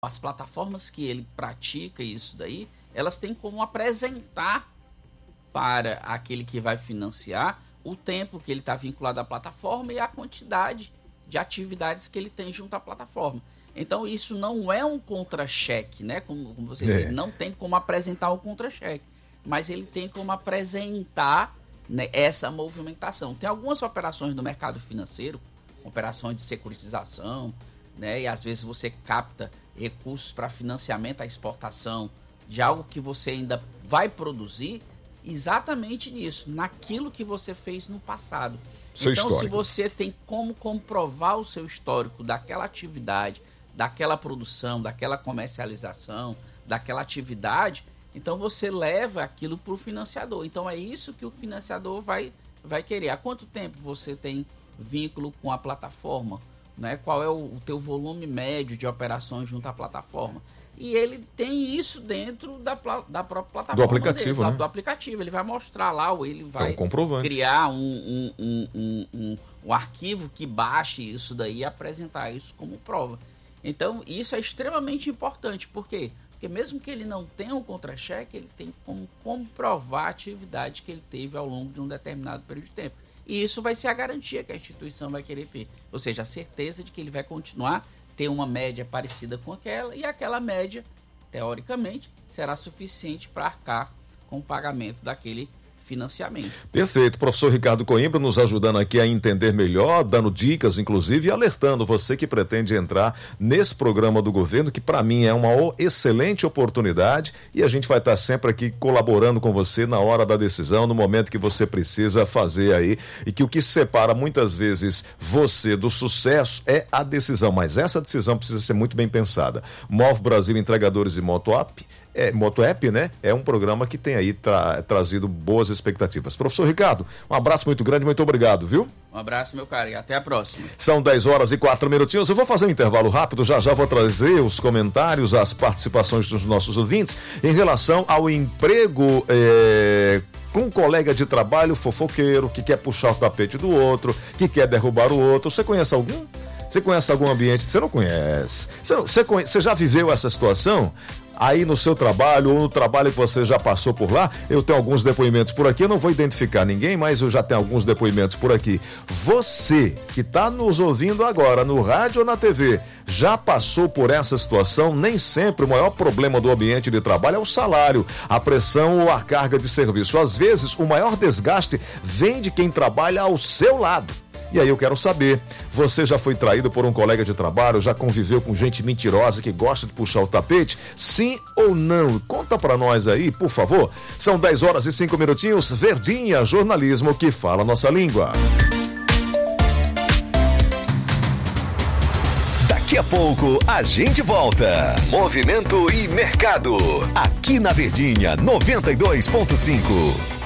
as plataformas que ele pratica isso daí, elas têm como apresentar para aquele que vai financiar o tempo que ele está vinculado à plataforma e a quantidade de atividades que ele tem junto à plataforma. Então isso não é um contra-cheque, né? Como você disse, não tem como apresentar um contra-cheque, mas ele tem como apresentar, né, essa movimentação. Tem algumas operações no mercado financeiro, operações de securitização, né? E às vezes você capta recursos para financiamento à exportação de algo que você ainda vai produzir, exatamente nisso, naquilo que você fez no passado. Seu então, histórico. se você tem como comprovar o seu histórico daquela atividade, daquela produção, daquela comercialização, daquela atividade, então você leva aquilo para o financiador. Então é isso que o financiador vai querer. Há quanto tempo você tem vínculo com a plataforma? Né? Qual é o teu volume médio de operações junto à plataforma? E ele tem isso dentro da própria plataforma. Do aplicativo, dele, né? Do aplicativo. Ele vai mostrar lá, ou ele vai comprovante. Criar um arquivo que baixe isso daí e apresentar isso como prova. Então, isso é extremamente importante. Por quê? Porque mesmo que ele não tenha um contra-cheque, ele tem como comprovar a atividade que ele teve ao longo de um determinado período de tempo. E isso vai ser a garantia que a instituição vai querer ter. Ou seja, a certeza de que ele vai continuar ter uma média parecida com aquela, e aquela média, teoricamente, será suficiente para arcar com o pagamento daquele financiamento. Perfeito. Professor Ricardo Coimbra nos ajudando aqui a entender melhor, dando dicas, inclusive, e alertando você que pretende entrar nesse programa do governo, que para mim é uma excelente oportunidade, e a gente vai estar sempre aqui colaborando com você na hora da decisão, no momento que você precisa fazer aí, e que o que separa muitas vezes você do sucesso é a decisão, mas essa decisão precisa ser muito bem pensada. Move Brasil Entregadores de Moto-App, né? É um programa que tem aí trazido boas expectativas. Professor Ricardo, um abraço muito grande, muito obrigado, viu? Um abraço, meu caro, e até a próxima. São 10h04. Eu vou fazer um intervalo rápido, já vou trazer os comentários, as participações dos nossos ouvintes em relação ao emprego com um colega de trabalho fofoqueiro, que quer puxar o tapete do outro, que quer derrubar o outro. Você conhece algum? Você conhece algum ambiente? Você não conhece. Você já viveu essa situação? Aí no seu trabalho, ou no trabalho que você já passou por lá, eu tenho alguns depoimentos por aqui, eu não vou identificar ninguém, mas eu já tenho alguns depoimentos por aqui. Você que está nos ouvindo agora, no rádio ou na TV, já passou por essa situação? Nem sempre o maior problema do ambiente de trabalho é o salário, a pressão ou a carga de serviço. Às vezes, o maior desgaste vem de quem trabalha ao seu lado. E aí eu quero saber, você já foi traído por um colega de trabalho, já conviveu com gente mentirosa que gosta de puxar o tapete? Sim ou não? Conta pra nós aí, por favor. São 10h05, Verdinha, jornalismo que fala a nossa língua. Daqui a pouco a gente volta. Movimento e mercado, aqui na Verdinha 92.5.